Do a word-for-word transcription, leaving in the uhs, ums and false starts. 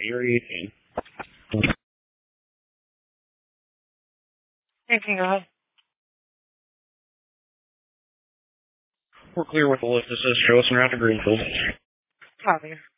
Area eighteen. eighteen, go ahead. We're clear with the lift. This says show us around to Greenfield. Copy.